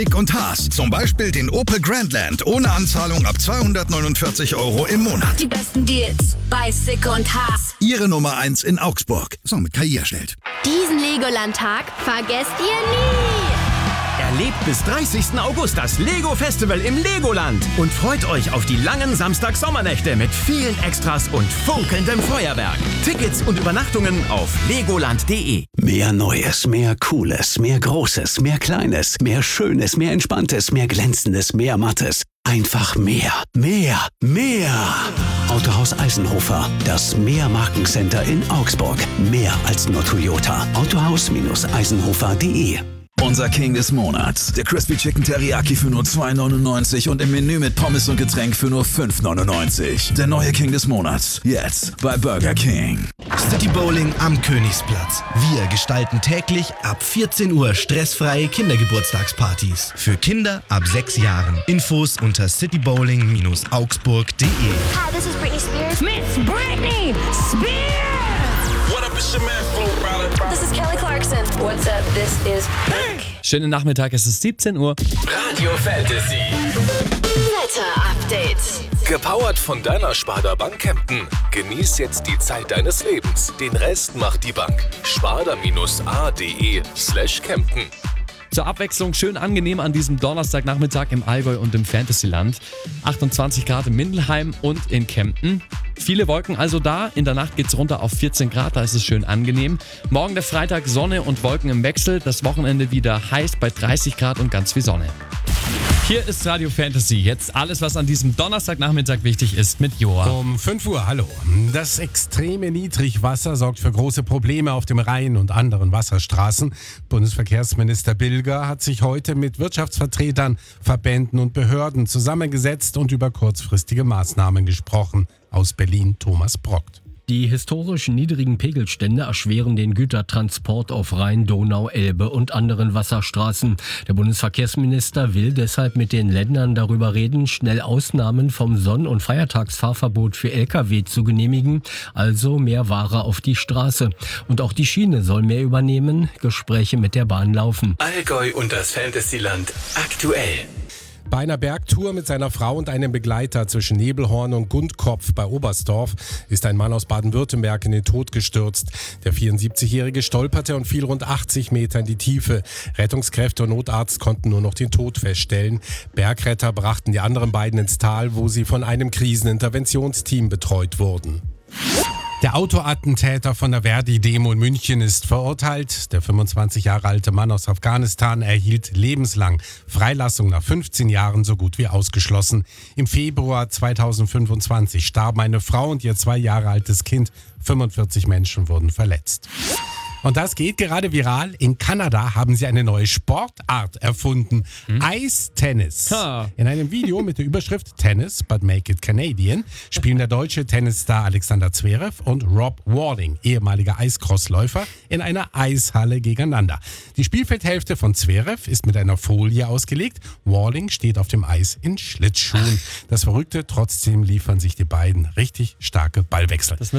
Und Haas. Zum Beispiel den Opel Grandland ohne Anzahlung ab 249 € im Monat. Die besten Deals bei Sick und Haas. Ihre Nummer 1 in Augsburg. So, mit KI erstellt. Diesen Legoland-Tag vergesst ihr nie! Erlebt bis 30. August das Lego Festival im Legoland und freut euch auf die langen Samstag-Sommernächte mit vielen Extras und funkelndem Feuerwerk. Tickets und Übernachtungen auf legoland.de. Mehr Neues, mehr Cooles, mehr Großes, mehr Kleines, mehr Schönes, mehr Entspanntes, mehr Glänzendes, mehr Mattes. Einfach mehr. Mehr. Mehr. Autohaus Eisenhofer. Das Mehr-Markencenter in Augsburg. Mehr als nur Toyota. Autohaus-eisenhofer.de. Unser King des Monats. Der Crispy Chicken Teriyaki für nur 2,99 und im Menü mit Pommes und Getränk für nur 5,99. Der neue King des Monats. Jetzt bei Burger King. City Bowling am Königsplatz. Wir gestalten täglich ab 14 Uhr stressfreie Kindergeburtstagspartys. Für Kinder ab 6 Jahren. Infos unter citybowling-augsburg.de. Hi, this is Britney Spears. Miss Britney Spears! What up, it's your man, Flo Rida. This is Kelly Clarkson. What's up, this is Pink. Schönen Nachmittag, es ist 17 Uhr. Radio Fantasy. Wetter-Update. Gepowert von deiner Sparda Bank Kempten. Genieß jetzt die Zeit deines Lebens. Den Rest macht die Bank. sparda-ade/Kempten. Zur Abwechslung schön angenehm an diesem Donnerstagnachmittag im Allgäu und im Fantasyland. 28 Grad in Mindelheim und in Kempten. Viele Wolken also da. In der Nacht geht's runter auf 14 Grad, da ist es schön angenehm. Morgen der Freitag Sonne und Wolken im Wechsel. Das Wochenende wieder heiß bei 30 Grad und ganz viel Sonne. Hier ist Radio Fantasy. Jetzt alles, was an diesem Donnerstagnachmittag wichtig ist mit Joa. Um 5 Uhr, hallo. Das extreme Niedrigwasser sorgt für große Probleme auf dem Rhein und anderen Wasserstraßen. Bundesverkehrsminister Bilger hat sich heute mit Wirtschaftsvertretern, Verbänden und Behörden zusammengesetzt und über kurzfristige Maßnahmen gesprochen. Aus Berlin Thomas Brockt. Die historisch niedrigen Pegelstände erschweren den Gütertransport auf Rhein, Donau, Elbe und anderen Wasserstraßen. Der Bundesverkehrsminister will deshalb mit den Ländern darüber reden, schnell Ausnahmen vom Sonn- und Feiertagsfahrverbot für Lkw zu genehmigen, also mehr Ware auf die Straße. Und auch die Schiene soll mehr übernehmen, Gespräche mit der Bahn laufen. Allgäu und das Fantasyland aktuell. Bei einer Bergtour mit seiner Frau und einem Begleiter zwischen Nebelhorn und Gundkopf bei Oberstdorf ist ein Mann aus Baden-Württemberg in den Tod gestürzt. Der 74-Jährige stolperte und fiel rund 80 Meter in die Tiefe. Rettungskräfte und Notarzt konnten nur noch den Tod feststellen. Bergretter brachten die anderen beiden ins Tal, wo sie von einem Kriseninterventionsteam betreut wurden. Der Autoattentäter von der Verdi-Demo in München ist verurteilt. Der 25 Jahre alte Mann aus Afghanistan erhielt lebenslang Freilassung nach 15 Jahren so gut wie ausgeschlossen. Im Februar 2025 starben eine Frau und ihr 2 Jahre altes Kind. 45 Menschen wurden verletzt. Und das geht gerade viral. In Kanada haben sie eine neue Sportart erfunden. Eistennis. In einem Video mit der Überschrift Tennis, but make it Canadian, spielen der deutsche Tennisstar Alexander Zverev und Rob Walling, ehemaliger Eiscrossläufer, in einer Eishalle gegeneinander. Die Spielfeldhälfte von Zverev ist mit einer Folie ausgelegt. Walling steht auf dem Eis in Schlittschuhen. Das Verrückte, trotzdem liefern sich die beiden richtig starke Ballwechsel.